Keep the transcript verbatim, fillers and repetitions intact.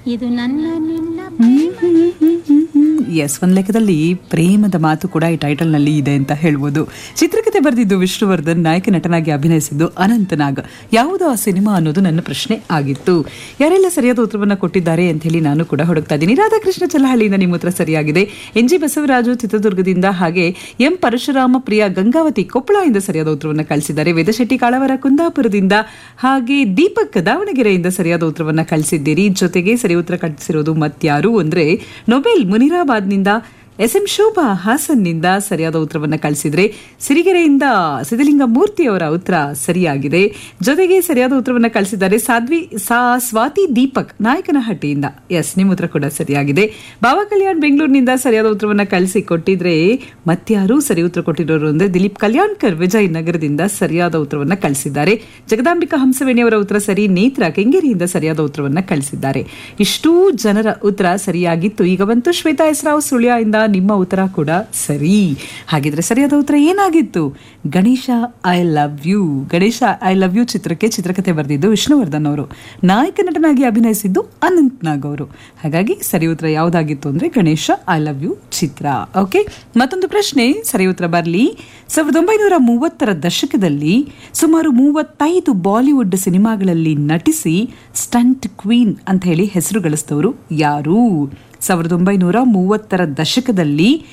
ಇದು ನನ್ನ ನಿನ್ನ ಎಸ್, ಒಂದು ಲೆಕ್ಕದಲ್ಲಿ ಪ್ರೇಮದ ಮಾತು ಕೂಡ ಈ ಟೈಟಲ್ನಲ್ಲಿ ಇದೆ ಅಂತ ಹೇಳ್ಬೋದು. ಚಿತ್ರಕಥೆ ಬರೆದಿದ್ದು ವಿಷ್ಣುವರ್ಧನ್, ನಾಯಕ ನಟನಾಗಿ ಅಭಿನಯಿಸಿದ್ದು ಅನಂತನಾಗ್. ಯಾವುದೋ ಆ ಸಿನಿಮಾ ಅನ್ನೋದು ನನ್ನ ಪ್ರಶ್ನೆ ಆಗಿತ್ತು. ಯಾರೆಲ್ಲ ಸರಿಯಾದ ಉತ್ತರವನ್ನು ಕೊಟ್ಟಿದ್ದಾರೆ ಅಂತ ಹೇಳಿ ನಾನು ಕೂಡ ಹುಡುಕ್ತಾ ಇದ್ದೀನಿ. ರಾಧಾಕೃಷ್ಣ ಚಲಹಳ್ಳಿಯಿಂದ ನಿಮ್ಮ ಉತ್ತರ ಸರಿಯಾಗಿದೆ. ಎನ್ ಜಿ ಬಸವರಾಜು ಚಿತ್ರದುರ್ಗದಿಂದ, ಹಾಗೆ ಎಂ ಪರಶುರಾಮ ಪ್ರಿಯಾ ಗಂಗಾವತಿ ಕೊಪ್ಪಳದಿಂದ ಸರಿಯಾದ ಉತ್ತರವನ್ನು ಕಳಿಸಿದ್ದಾರೆ. ವೇದಶೆಟ್ಟಿ ಕಾಳವರ ಕುಂದಾಪುರದಿಂದ, ಹಾಗೆ ದೀಪಕ್ ದಾವಣಗೆರೆಯಿಂದ ಸರಿಯಾದ ಉತ್ತರವನ್ನು ಕಳಿಸಿದ್ದೀರಿ. ಜೊತೆಗೆ ಸರಿ ಉತ್ತರ ಕಳಿಸಿರೋದು ಮತ್ಯಾರು ಅಂದ್ರೆ ನೊಬೆಲ್ ಮುನಿರಾಬಾದ್ನಿಂದ ಎಸ್ ಎಂ ಶೋಭಾ ಹಾಸನ್ನಿಂದ ಸರಿಯಾದ ಉತ್ತರವನ್ನು ಕಳಿಸಿದ್ರೆ, ಸಿರಿಗೆರೆಯಿಂದ ಸಿದ್ಧಲಿಂಗ ಮೂರ್ತಿ ಅವರ ಉತ್ತರ ಸರಿಯಾಗಿದೆ. ಜೊತೆಗೆ ಸರಿಯಾದ ಉತ್ತರವನ್ನು ಕಳಿಸಿದ್ದಾರೆ ಸಾಧ್ವಿ ಸಾ ಸ್ವಾತಿ ದೀಪಕ್ ನಾಯಕನಹಟ್ಟಿಯಿಂದ. ಎಸ್, ನಿಮ್ಮ ಉತ್ತರ ಕೂಡ ಸರಿಯಾಗಿದೆ. ಬಾಬಾ ಕಲ್ಯಾಣ್ ಬೆಂಗಳೂರಿನಿಂದ ಸರಿಯಾದ ಉತ್ತರವನ್ನು ಕಳಿಸಿ ಕೊಟ್ಟಿದ್ರೆ, ಮತ್ಯಾರು ಸರಿ ಉತ್ತರ ಕೊಟ್ಟಿರೋರು ಅಂದ್ರೆ ದಿಲೀಪ್ ಕಲ್ಯಾಣ್ಕರ್ ವಿಜಯ್ ನಗರದಿಂದ ಸರಿಯಾದ ಉತ್ತರವನ್ನು ಕಳಿಸಿದ್ದಾರೆ. ಜಗದಾಂಬಿಕಾ ಹಂಸವೇಣಿ ಅವರ ಉತ್ತರ ಸರಿ. ನೇತ್ರ ಕೆಂಗೇರಿಯಿಂದ ಸರಿಯಾದ ಉತ್ತರವನ್ನು ಕಳಿಸಿದ್ದಾರೆ. ಇಷ್ಟೂ ಜನರ ಉತ್ತರ ಸರಿಯಾಗಿತ್ತು. ಈಗ ಬಂತು ಶ್ವೇತಾ ಎಸ್ ರಾವ್ ಸುಳ್ಯ ಇಂದ, ನಿಮ್ಮ ಉತ್ತರ ಕೂಡ ಸರಿ. ಹಾಗಿದ್ರೆ ಸರಿಯಾದ ಉತ್ತರ ಏನಾಗಿತ್ತು? Ganesha I love you. Ganesha I love you ಚಿತ್ರಕ್ಕೆ ಚಿತ್ರಕಥೆ ಬರೆದಿದ್ದು ವಿಷ್ಣುವರ್ಧನ್ ಅವರು, ನಾಯಕ ನಟನಾಗಿ ಅಭಿನಯಿಸಿದ್ದು ಅನಂತನಾಗ್ ಅವರು. ಹಾಗಾಗಿ ಸರಿ ಉತ್ತರ ಯಾವುದಾಗಿತ್ತು ಅಂದ್ರೆ Ganesha I love you Chitra. Okay, ಮತ್ತೊಂದು ಪ್ರಶ್ನೆ, ಸರಿ ಉತ್ತರ ಬರಲಿ. ಸಾವಿರದ ಒಂಬೈನೂರ ಮೂವತ್ತರ ದಶಕದಲ್ಲಿ ಸುಮಾರು ಮೂವತ್ತೈದು ಬಾಲಿವುಡ್ ಸಿನಿಮಾಗಳಲ್ಲಿ ನಟಿಸಿ ಸ್ಟಂಟ್ ಕ್ವೀನ್ ಅಂತ ಹೇಳಿ ಹೆಸರು ಗಳಿಸಿದವರು ಯಾರು? ಸಾವಿರದ ಒಂಬೈನೂರ ಮೂವತ್ತರ ದಶಕದಲ್ಲಿ